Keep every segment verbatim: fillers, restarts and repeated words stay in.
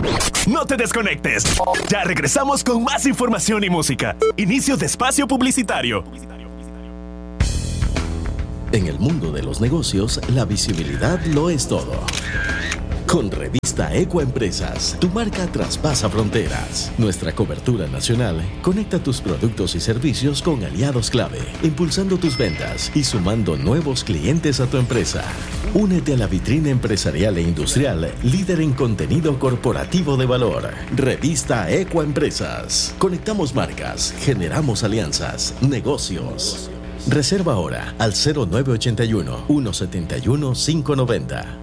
No te desconectes. Ya regresamos con más información y música. Inicio de espacio publicitario. En el mundo de los negocios, la visibilidad lo es todo. Con Revista Ecoempresas, tu marca traspasa fronteras. Nuestra cobertura nacional conecta tus productos y servicios con aliados clave, impulsando tus ventas y sumando nuevos clientes a tu empresa. Únete a la vitrina empresarial e industrial, líder en contenido corporativo de valor. Revista Ecoempresas. Conectamos marcas, generamos alianzas, negocios. Reserva ahora al cero nueve ocho uno, uno siete uno, cinco nueve cero.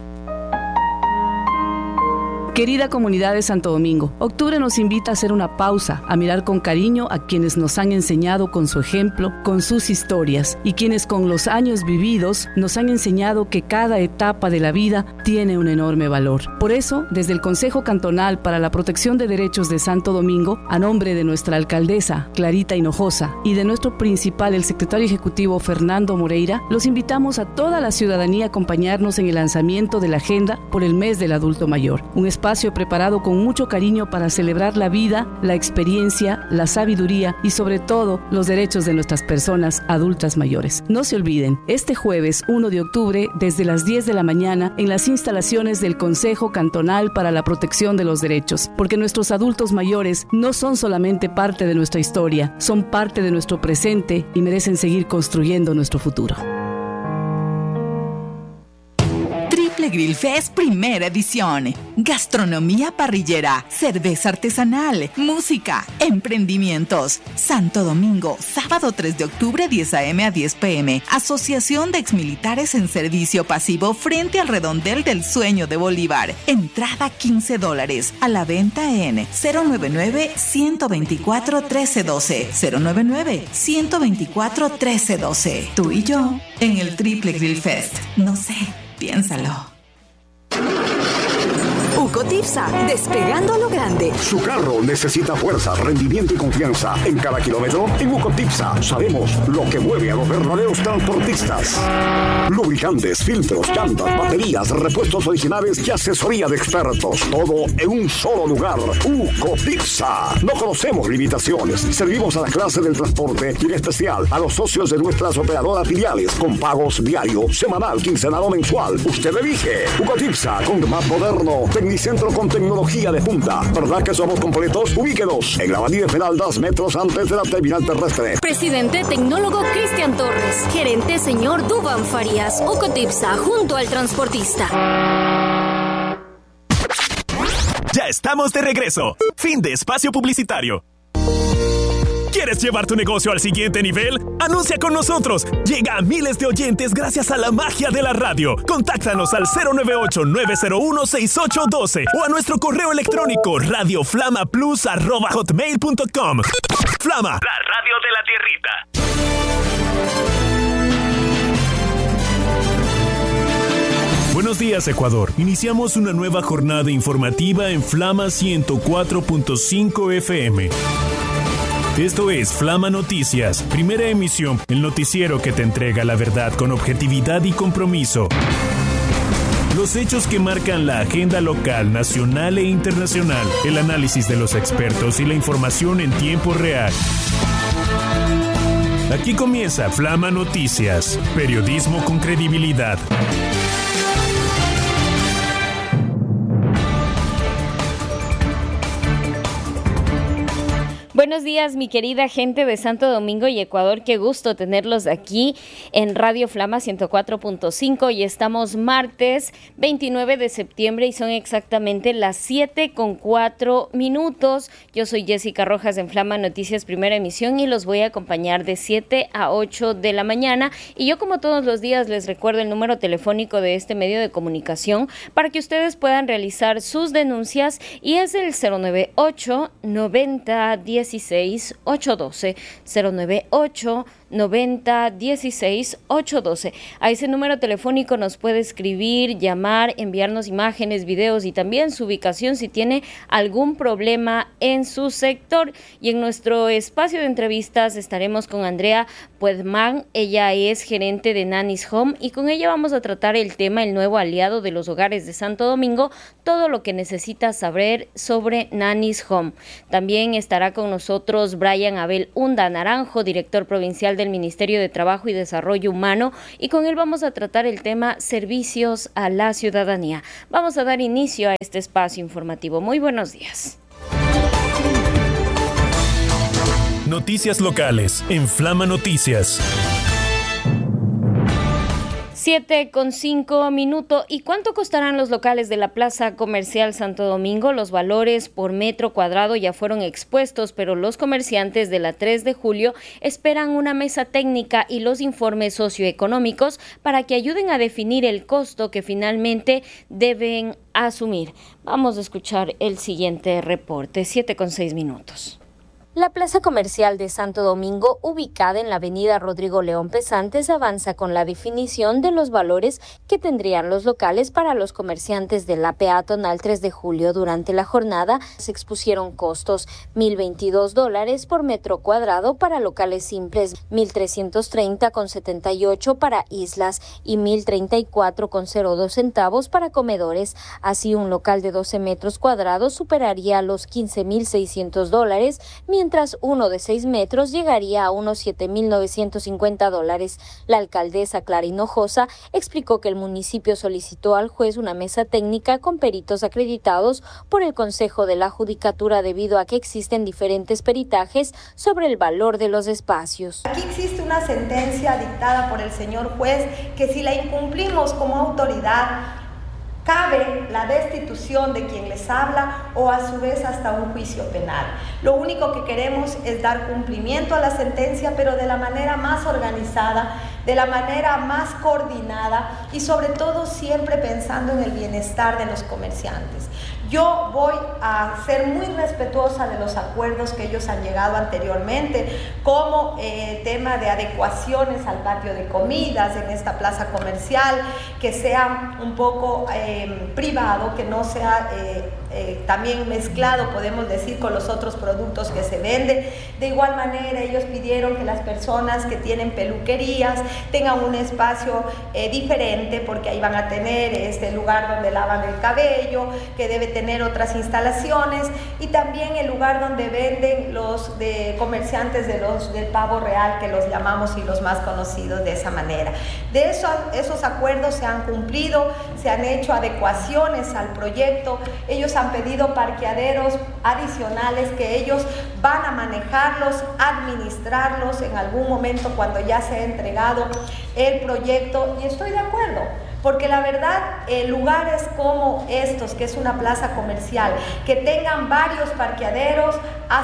Querida comunidad de Santo Domingo, octubre nos invita a hacer una pausa, a mirar con cariño a quienes nos han enseñado con su ejemplo, con sus historias, y quienes con los años vividos nos han enseñado que cada etapa de la vida tiene un enorme valor. Por eso, desde el Consejo Cantonal para la Protección de Derechos de Santo Domingo, a nombre de nuestra alcaldesa Clarita Hinojosa y de nuestro principal, el secretario ejecutivo Fernando Moreira, los invitamos a toda la ciudadanía a acompañarnos en el lanzamiento de la agenda por el mes del adulto mayor. Un espacio preparado con mucho cariño para celebrar la vida, la experiencia, la sabiduría y sobre todo los derechos de nuestras personas adultas mayores. No se olviden, este jueves uno de octubre desde las diez de la mañana en las instalaciones del Consejo Cantonal para la Protección de los Derechos, porque nuestros adultos mayores no son solamente parte de nuestra historia, son parte de nuestro presente y merecen seguir construyendo nuestro futuro. Grill Fest Primera Edición. Gastronomía parrillera, cerveza artesanal, música, emprendimientos. Santo Domingo, sábado tres de octubre, diez a eme a diez pe eme. Asociación de Exmilitares en Servicio Pasivo frente al Redondel del Sueño de Bolívar. Entrada quince dólares. A la venta en cero nueve nueve, uno dos cuatro, uno tres uno dos. cero nueve nueve, uno dos cuatro, uno tres uno dos. Tú y yo en el Triple Grill Fest. No sé, piénsalo. Ucotipsa, despegando a lo grande. Su carro necesita fuerza, rendimiento y confianza. En cada kilómetro, en Ucotipsa sabemos lo que mueve a los verdaderos transportistas. Lubricantes, filtros, llantas, baterías, repuestos originales y asesoría de expertos. Todo en un solo lugar. Ucotipsa. No conocemos limitaciones. Servimos a la clase del transporte y en especial a los socios de nuestras operadoras filiales con pagos diario, semanal, quincenal o mensual. Usted elige. Ucotipsa con más moderno. Tecnicentro con tecnología de punta. ¿Verdad que somos completos? Ubíquenos en la Avenida Esmeraldas, metros antes de la terminal terrestre. Presidente Tecnólogo Cristian Torres. Gerente señor Duban Farías. Ucotipsa, junto al transportista. Ya estamos de regreso. Fin de espacio publicitario. ¿Quieres llevar tu negocio al siguiente nivel? ¡Anuncia con nosotros! Llega a miles de oyentes gracias a la magia de la radio. Contáctanos al cero nueve ocho, nueve cero uno, seis ocho uno dos o a nuestro correo electrónico radioflamaplus arroba hotmail punto com. Flama, la radio de la tierrita. Buenos días, Ecuador. Iniciamos una nueva jornada informativa en Flama ciento cuatro punto cinco efe eme. Esto es Flama Noticias, primera emisión, el noticiero que te entrega la verdad con objetividad y compromiso. Los hechos que marcan la agenda local, nacional e internacional, el análisis de los expertos y la información en tiempo real. Aquí comienza Flama Noticias, periodismo con credibilidad. Buenos días, mi querida gente de Santo Domingo y Ecuador. Qué gusto tenerlos aquí en Radio Flama ciento cuatro punto cinco y estamos martes veintinueve de septiembre y son exactamente las siete con cuatro minutos. Yo soy Jessica Rojas en Flama Noticias Primera Emisión y los voy a acompañar de siete a ocho de la mañana. Y yo, como todos los días, les recuerdo el número telefónico de este medio de comunicación para que ustedes puedan realizar sus denuncias y es el cero nueve ocho, noventa, dieciséis, ochocientos doce, cero nueve ocho, noventa dieciséis ochocientos doce. A ese número telefónico nos puede escribir, llamar, enviarnos imágenes, videos y también su ubicación si tiene algún problema en su sector. Y en nuestro espacio de entrevistas estaremos con Andrea Puedman. Ella es gerente de Nanny's Home y con ella vamos a tratar el tema, el nuevo aliado de los hogares de Santo Domingo, todo lo que necesitas saber sobre Nanny's Home. También estará con nosotros Brian Abel Hunda Naranjo, director provincial del Ministerio de Trabajo y Desarrollo Humano, y con él vamos a tratar el tema servicios a la ciudadanía. Vamos a dar inicio a este espacio informativo. Muy buenos días. Noticias locales en Flama Noticias. siete con cinco minutos. ¿Y cuánto costarán los locales de la Plaza Comercial Santo Domingo? Los valores por metro cuadrado ya fueron expuestos, pero los comerciantes de la tres de julio esperan una mesa técnica y los informes socioeconómicos para que ayuden a definir el costo que finalmente deben asumir. Vamos a escuchar el siguiente reporte. siete con seis minutos. La Plaza Comercial de Santo Domingo, ubicada en la avenida Rodrigo León Pesantes, avanza con la definición de los valores que tendrían los locales para los comerciantes de la peatonal tres de julio. Durante la jornada se expusieron costos: mil veintidós dólares por metro cuadrado para locales simples, mil trescientos treinta con setenta y ocho para islas y mil treinta y cuatro con cero dos centavos para comedores. Así, un local de doce metros cuadrados superaría los quince mil seiscientos dólares, mientras uno de seis metros llegaría a unos siete mil novecientos cincuenta dólares. La alcaldesa Clara Hinojosa explicó que el municipio solicitó al juez una mesa técnica con peritos acreditados por el Consejo de la Judicatura debido a que existen diferentes peritajes sobre el valor de los espacios. Aquí existe una sentencia dictada por el señor juez que si la incumplimos como autoridad, cabe la destitución de quien les habla o a su vez hasta un juicio penal. Lo único que queremos es dar cumplimiento a la sentencia, pero de la manera más organizada, de la manera más coordinada y sobre todo siempre pensando en el bienestar de los comerciantes. Yo voy a ser muy respetuosa de los acuerdos que ellos han llegado anteriormente, como eh, el tema de adecuaciones al patio de comidas en esta plaza comercial, que sea un poco eh, privado, que no sea eh, eh, también mezclado, podemos decir, con los otros productos que se venden. De igual manera, ellos pidieron que las personas que tienen peluquerías tengan un espacio eh, diferente, porque ahí van a tener este lugar donde lavan el cabello, que debe tener tener otras instalaciones, y también el lugar donde venden los de comerciantes de los del pavo real, que los llamamos y los más conocidos de esa manera. De eso, esos acuerdos se han cumplido, se han hecho adecuaciones al proyecto. Ellos han pedido parqueaderos adicionales que ellos van a manejarlos, administrarlos en algún momento cuando ya se ha entregado el proyecto, y estoy de acuerdo. Porque la verdad, eh, lugares como estos, que es una plaza comercial, que tengan varios parqueaderos,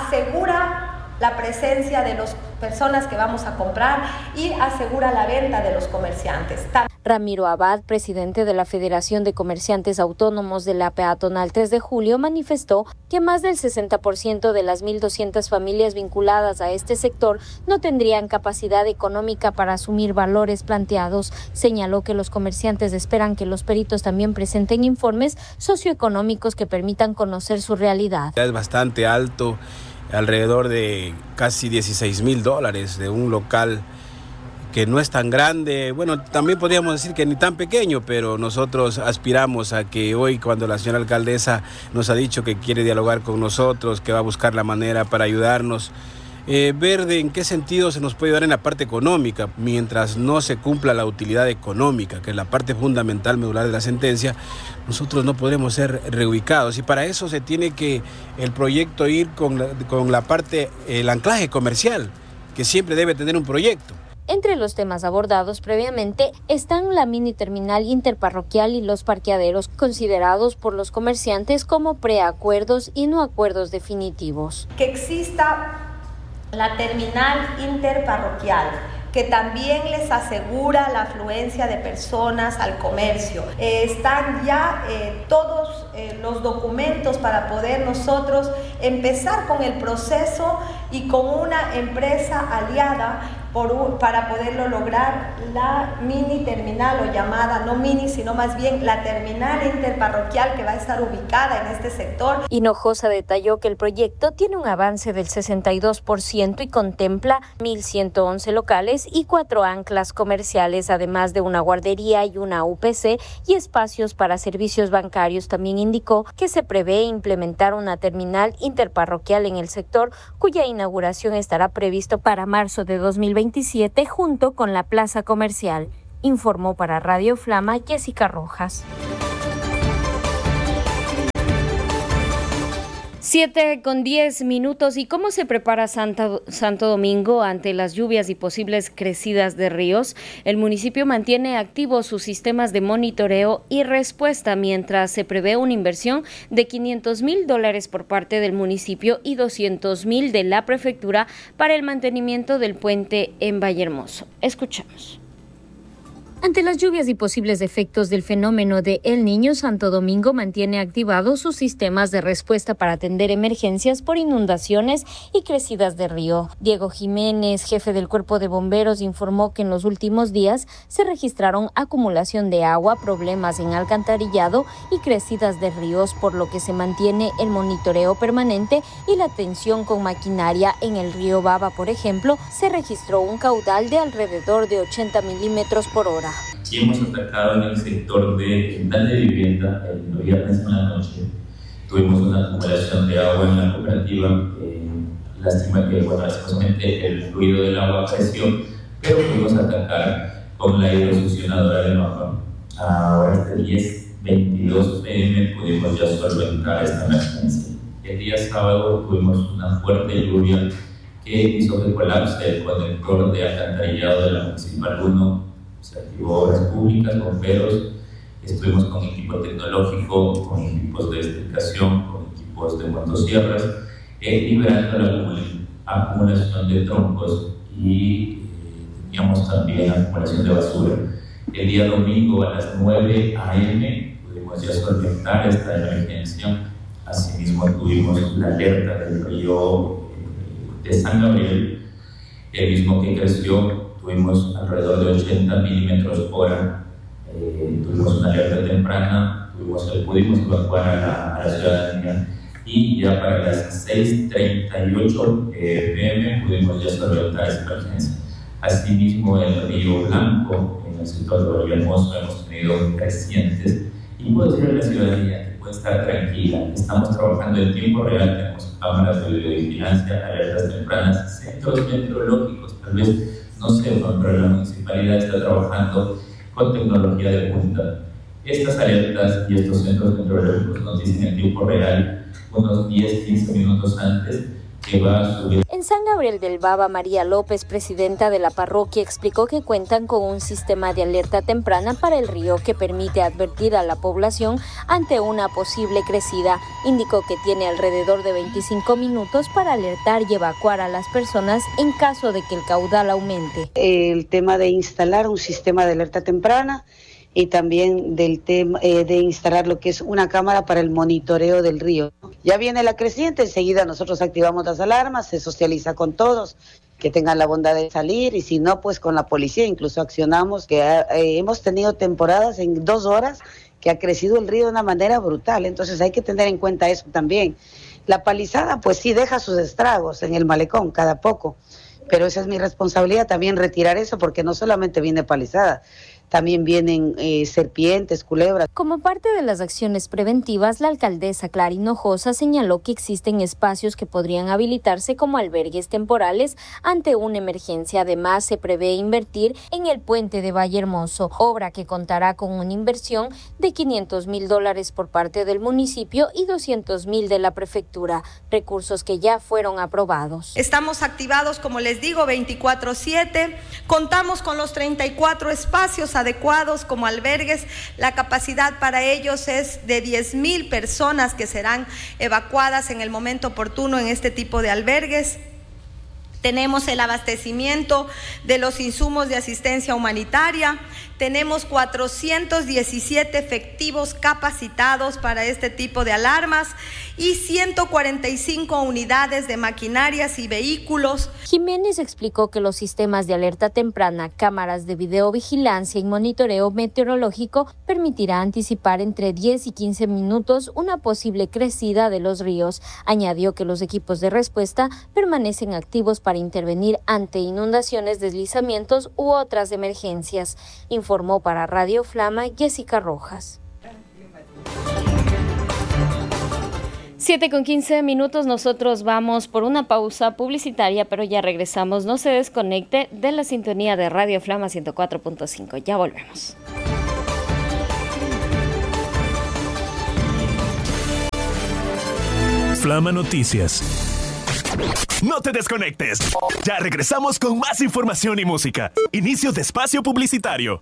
asegura la presencia de las personas que vamos a comprar y asegura la venta de los comerciantes. Ramiro Abad, presidente de la Federación de Comerciantes Autónomos de la Peatonal tres de julio, manifestó que más del sesenta por ciento de las mil doscientas familias vinculadas a este sector no tendrían capacidad económica para asumir valores planteados. Señaló que los comerciantes esperan que los peritos también presenten informes socioeconómicos que permitan conocer su realidad. Es bastante alto, alrededor de casi dieciséis mil dólares de un local que no es tan grande, bueno, también podríamos decir que ni tan pequeño, pero nosotros aspiramos a que hoy, cuando la señora alcaldesa nos ha dicho que quiere dialogar con nosotros, que va a buscar la manera para ayudarnos, eh, ver de en qué sentido se nos puede ayudar en la parte económica, mientras no se cumpla la utilidad económica, que es la parte fundamental, medular de la sentencia, nosotros no podremos ser reubicados, y para eso se tiene que el proyecto ir con la, con la parte, el anclaje comercial, que siempre debe tener un proyecto. Entre los temas abordados previamente están la mini terminal interparroquial y los parqueaderos, considerados por los comerciantes como preacuerdos y no acuerdos definitivos. Que exista la terminal interparroquial, que también les asegura la afluencia de personas al comercio. Eh, están ya eh, todos eh, los documentos para poder nosotros empezar con el proceso y con una empresa aliada, por, para poderlo lograr, la mini terminal, o llamada no mini, sino más bien la terminal interparroquial que va a estar ubicada en este sector. Hinojosa detalló que el proyecto tiene un avance del sesenta y dos por ciento y contempla mil ciento once locales y cuatro anclas comerciales, además de una guardería y una U P C y espacios para servicios bancarios. También indicó que se prevé implementar una terminal interparroquial en el sector, cuya inauguración estará previsto para marzo de dos mil veintisiete junto con la plaza comercial. Informó para Radio Flama Jessica Rojas. Siete con diez minutos. ¿Y cómo se prepara Santa, Santo Domingo ante las lluvias y posibles crecidas de ríos? El municipio mantiene activos sus sistemas de monitoreo y respuesta, mientras se prevé una inversión de quinientos mil dólares por parte del municipio y doscientos mil de la prefectura para el mantenimiento del puente en Vallehermoso. Escuchamos. Ante las lluvias y posibles efectos del fenómeno de El Niño, Santo Domingo mantiene activados sus sistemas de respuesta para atender emergencias por inundaciones y crecidas de río. Diego Jiménez, jefe del Cuerpo de Bomberos, informó que en los últimos días se registraron acumulación de agua, problemas en alcantarillado y crecidas de ríos, por lo que se mantiene el monitoreo permanente y la atención con maquinaria. En el río Baba, por ejemplo, se registró un caudal de alrededor de ochenta milímetros por hora. Y hemos atacado en el sector de quintal de vivienda. El viernes en la noche tuvimos una acumulación de agua en la cooperativa. Eh, lástima que, bueno, lastimosamente el fluido del agua creció, pero pudimos atacar con la hidrosuccionadora de Mapa. Ahora hasta diez veintidós pe eme pudimos ya solventar esta emergencia. El día sábado tuvimos una fuerte lluvia que hizo que colapse el conector de alcantarillado de la Municipal uno. Se activó obras públicas, bomberos, estuvimos con equipo tecnológico, con equipos de explicación, con equipos de motosierras, eh, liberando la acumulación de troncos y eh, teníamos también acumulación de basura. El día domingo a las nueve a eme pudimos ya solventar esta emergencia. Asimismo tuvimos la alerta del río eh, de San Gabriel, el mismo que creció. Tuvimos alrededor de ochenta milímetros hora, eh, tuvimos una alerta temprana, tuvimos, pudimos evacuar a la, a la ciudadanía y ya para las seis treinta y ocho pe eme pudimos ya solventar esa emergencia. Asimismo, en el Río Blanco, en el sector de Vallehermoso, hemos tenido crecientes y puedo decirle a la ciudadanía que puede estar tranquila. Estamos trabajando en tiempo real, tenemos cámaras de videovigilancia, alertas tempranas, centros meteorológicos, tal vez no sepan, pero la municipalidad está trabajando con tecnología de punta. Estas alertas y estos centros meteorológicos nos dicen en tiempo real, unos diez a quince minutos antes, que va a subir. En San Gabriel del Baba, María López, presidenta de la parroquia, explicó que cuentan con un sistema de alerta temprana para el río que permite advertir a la población ante una posible crecida. Indicó que tiene alrededor de veinticinco minutos para alertar y evacuar a las personas en caso de que el caudal aumente. El tema de instalar un sistema de alerta temprana y también del tema eh, de instalar lo que es una cámara para el monitoreo del río. Ya viene la creciente, enseguida nosotros activamos las alarmas, se socializa con todos, que tengan la bondad de salir, y si no, pues con la policía incluso accionamos, que eh, hemos tenido temporadas en dos horas que ha crecido el río de una manera brutal, entonces hay que tener en cuenta eso también. La palizada pues sí deja sus estragos en el malecón cada poco, pero esa es mi responsabilidad también, retirar eso, porque no solamente viene palizada, también vienen eh, serpientes, culebras. Como parte de las acciones preventivas, la alcaldesa Clara Hinojosa señaló que existen espacios que podrían habilitarse como albergues temporales ante una emergencia. Además, se prevé invertir en el puente de Vallehermoso, obra que contará con una inversión de quinientos mil dólares por parte del municipio y doscientos mil de la prefectura, recursos que ya fueron aprobados. Estamos activados, como les digo, veinticuatro siete, contamos con los treinta y cuatro espacios adecuados como albergues. La capacidad para ellos es de diez mil personas que serán evacuadas en el momento oportuno en este tipo de albergues. Tenemos el abastecimiento de los insumos de asistencia humanitaria, Tenemos cuatrocientos diecisiete efectivos capacitados para este tipo de alarmas y ciento cuarenta y cinco unidades de maquinarias y vehículos. Jiménez explicó que los sistemas de alerta temprana, cámaras de videovigilancia y monitoreo meteorológico permitirá anticipar entre diez y quince minutos una posible crecida de los ríos. Añadió que los equipos de respuesta permanecen activos para intervenir ante inundaciones, deslizamientos u otras emergencias. Informó para Radio Flama Jessica Rojas. siete con quince minutos, nosotros vamos por una pausa publicitaria, pero ya regresamos. No se desconecte de la sintonía de Radio Flama ciento cuatro punto cinco. Ya volvemos. Flama Noticias. No te desconectes. Ya regresamos con más información y música. Inicio de espacio publicitario.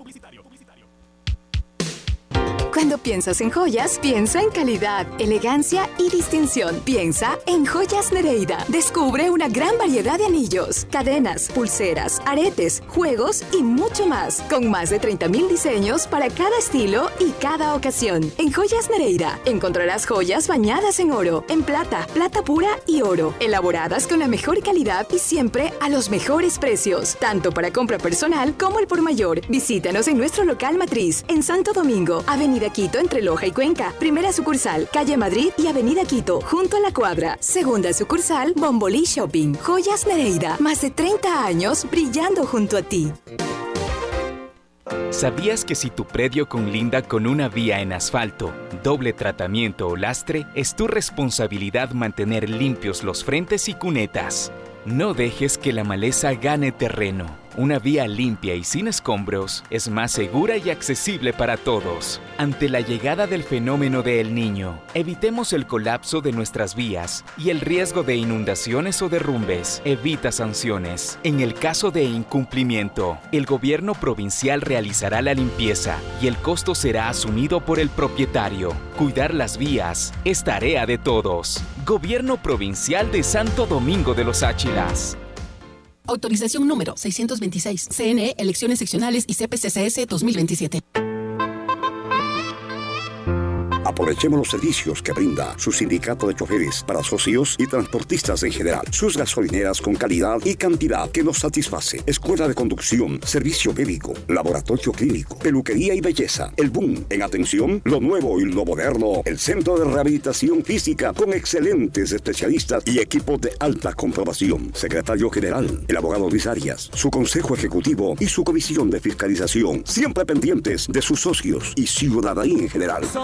Cuando piensas en joyas, piensa en calidad, elegancia y distinción. Piensa en Joyas Nereida. Descubre una gran variedad de anillos, cadenas, pulseras, aretes, juegos y mucho más. Con más de treinta mil diseños para cada estilo y cada ocasión. En Joyas Nereida encontrarás joyas bañadas en oro, en plata, plata pura y oro. Elaboradas con la mejor calidad y siempre a los mejores precios. Tanto para compra personal como el por mayor. Visítanos en nuestro local matriz en Santo Domingo, Avenida Quito entre Loja y Cuenca. Primera sucursal, Calle Madrid y Avenida Quito, junto a la cuadra. Segunda sucursal, Bombolí Shopping. Joyas Nereida, más de treinta años brillando junto a ti. ¿Sabías que si tu predio conlinda con una vía en asfalto, doble tratamiento o lastre, es tu responsabilidad mantener limpios los frentes y cunetas? No dejes que la maleza gane terreno. Una vía limpia y sin escombros es más segura y accesible para todos. Ante la llegada del fenómeno de El Niño, evitemos el colapso de nuestras vías y el riesgo de inundaciones o derrumbes. Evita sanciones. En el caso de incumplimiento, el gobierno provincial realizará la limpieza y el costo será asumido por el propietario. Cuidar las vías es tarea de todos. Gobierno Provincial de Santo Domingo de los Áchilas. Autorización número seiscientos veintiséis. C N E, Elecciones Seccionales y C P C C S dos mil veintisiete. Aprovechemos los servicios que brinda su sindicato de choferes para socios y transportistas en general. Sus gasolineras con calidad y cantidad que nos satisface. Escuela de conducción, servicio médico, laboratorio clínico, peluquería y belleza. El boom en atención, lo nuevo y lo moderno. El centro de rehabilitación física con excelentes especialistas y equipos de alta comprobación. Secretario general, el abogado Luis Arias, su consejo ejecutivo y su comisión de fiscalización. Siempre pendientes de sus socios y ciudadanía en general.